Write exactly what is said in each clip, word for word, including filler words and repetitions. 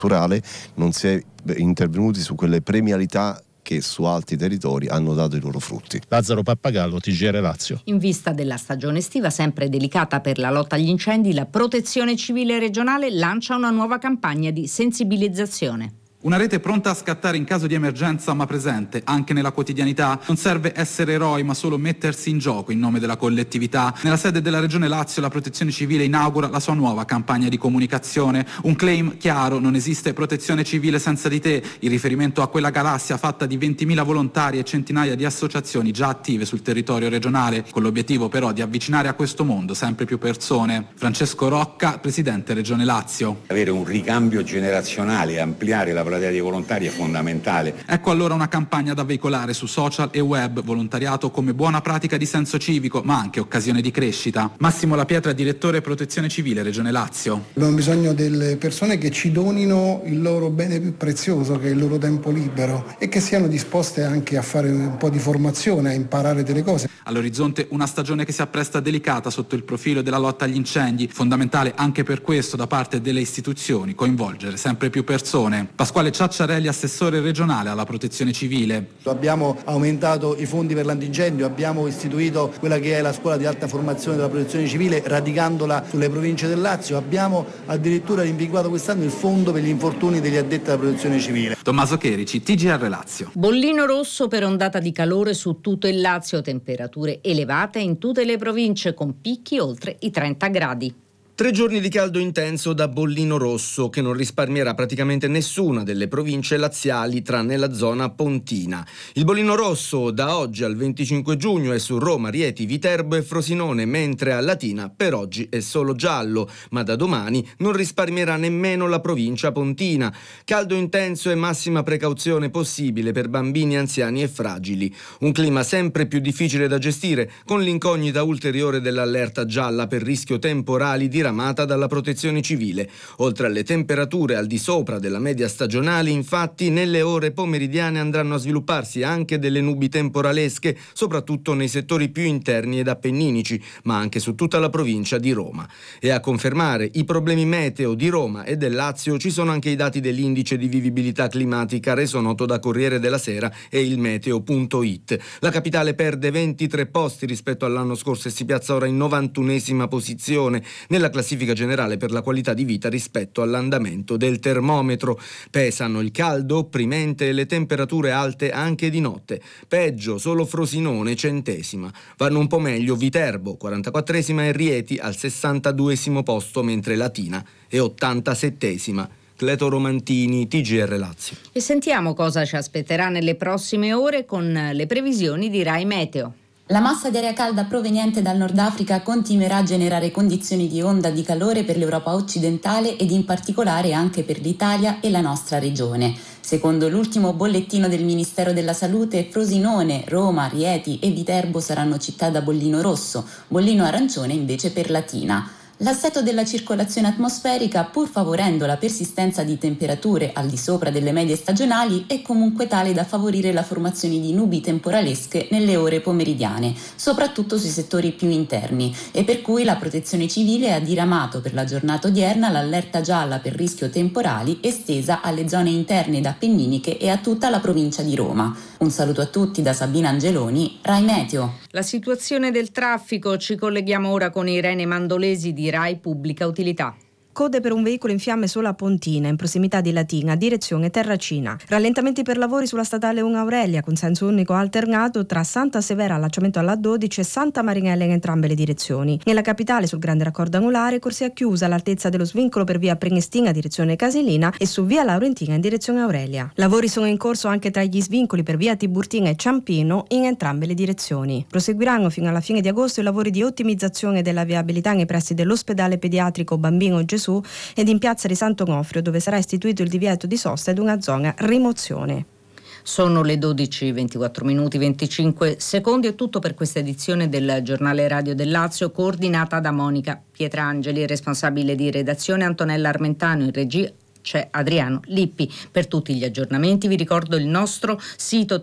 strutturale, non si è intervenuti su quelle premialità che su altri territori hanno dato i loro frutti. Lazzaro Pappagallo, T G R Lazio. In vista della stagione estiva sempre delicata per la lotta agli incendi, la Protezione Civile regionale lancia una nuova campagna di sensibilizzazione. Una rete pronta a scattare in caso di emergenza ma presente anche nella quotidianità. Non serve essere eroi ma solo mettersi in gioco in nome della collettività. Nella sede della Regione Lazio la Protezione Civile inaugura la sua nuova campagna di comunicazione. Un claim chiaro: non esiste protezione civile senza di te, in riferimento a quella galassia fatta di ventimila volontari e centinaia di associazioni già attive sul territorio regionale, con l'obiettivo però di avvicinare a questo mondo sempre più persone. Francesco Rocca, Presidente Regione Lazio. Avere un ricambio generazionale e ampliare la platea dei volontari è fondamentale. Ecco allora una campagna da veicolare su social e web, volontariato come buona pratica di senso civico, ma anche occasione di crescita. Massimo La Pietra, direttore Protezione Civile Regione Lazio. Abbiamo bisogno delle persone che ci donino il loro bene più prezioso, che è il loro tempo libero, e che siano disposte anche a fare un po' di formazione, a imparare delle cose. All'orizzonte una stagione che si appresta delicata sotto il profilo della lotta agli incendi, fondamentale anche per questo da parte delle istituzioni coinvolgere sempre più persone. Pasquale Ciacciarelli, assessore regionale alla Protezione Civile. Abbiamo aumentato i fondi per l'antincendio, abbiamo istituito quella che è la scuola di alta formazione della Protezione Civile, radicandola sulle province del Lazio. Abbiamo addirittura rinviato quest'anno il fondo per gli infortuni degli addetti alla Protezione Civile. Tommaso Cherici, T G R Lazio. Bollino rosso per ondata di calore su tutto il Lazio, temperature elevate in tutte le province con picchi oltre i trenta gradi. Tre giorni di caldo intenso da bollino rosso che non risparmierà praticamente nessuna delle province laziali tranne la zona pontina. Il bollino rosso da oggi al venticinque giugno è su Roma, Rieti, Viterbo e Frosinone, mentre a Latina per oggi è solo giallo, ma da domani non risparmierà nemmeno la provincia pontina. Caldo intenso e massima precauzione possibile per bambini, anziani e fragili. Un clima sempre più difficile da gestire, con l'incognita ulteriore dell'allerta gialla per rischio temporali di dalla Protezione Civile. Oltre alle temperature al di sopra della media stagionale, infatti, nelle ore pomeridiane andranno a svilupparsi anche delle nubi temporalesche, soprattutto nei settori più interni ed appenninici, ma anche su tutta la provincia di Roma. E a confermare i problemi meteo di Roma e del Lazio ci sono anche i dati dell'indice di vivibilità climatica reso noto da Corriere della Sera e il meteo punto it. La capitale perde ventitré posti rispetto all'anno scorso e si piazza ora in novantunesima posizione nella classifica generale per la qualità di vita rispetto all'andamento del termometro. Pesano il caldo opprimente e le temperature alte anche di notte. Peggio solo Frosinone, centesima. Vanno un po' meglio Viterbo, quarantaquattresima, e Rieti al sessantaduesimo posto, mentre Latina è ottantasettesima. Cleto Romantini, T G R Lazio. E sentiamo cosa ci aspetterà nelle prossime ore con le previsioni di Rai Meteo. La massa di aria calda proveniente dal Nord Africa continuerà a generare condizioni di onda di calore per l'Europa occidentale ed in particolare anche per l'Italia e la nostra regione. Secondo l'ultimo bollettino del Ministero della Salute, Frosinone, Roma, Rieti e Viterbo saranno città da bollino rosso, bollino arancione invece per Latina. L'assetto della circolazione atmosferica, pur favorendo la persistenza di temperature al di sopra delle medie stagionali, è comunque tale da favorire la formazione di nubi temporalesche nelle ore pomeridiane, soprattutto sui settori più interni, e per cui la Protezione Civile ha diramato per la giornata odierna l'allerta gialla per rischio temporali estesa alle zone interne ed appenniniche e a tutta la provincia di Roma. Un saluto a tutti da Sabina Angeloni, Rai Meteo. La situazione del traffico, ci colleghiamo ora con Irene Mandolesi di Rai Pubblica Utilità. Code per un veicolo in fiamme solo a Pontina, in prossimità di Latina, direzione Terracina. Rallentamenti per lavori sulla statale uno Aurelia, con senso unico alternato tra Santa Severa, allacciamento alla dodici, e Santa Marinella in entrambe le direzioni. Nella capitale, sul grande raccordo angolare, corsia chiusa all'altezza dello svincolo per via Prenestina, direzione Casilina, e su via Laurentina in direzione Aurelia. Lavori sono in corso anche tra gli svincoli per via Tiburtina e Ciampino in entrambe le direzioni. Proseguiranno fino alla fine di agosto i lavori di ottimizzazione della viabilità nei pressi dell'ospedale pediatrico Bambino Gesù ed in piazza di Sant'Onofrio, dove sarà istituito il divieto di sosta ed una zona rimozione. Sono le dodici, ventiquattro minuti, venticinque secondi. È tutto per questa edizione del giornale radio del Lazio, coordinata da Monica Pietrangeli, responsabile di redazione Antonella Armentano, in regia c'è Adriano Lippi. Per tutti gli aggiornamenti vi ricordo il nostro sito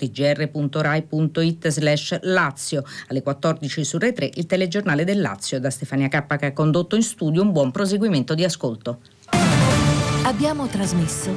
tgr.rai.it slash Lazio. Alle quattordici su Rai tre il telegiornale del Lazio. Da Stefania Cappa che ha condotto in studio, un buon proseguimento di ascolto. Abbiamo trasmesso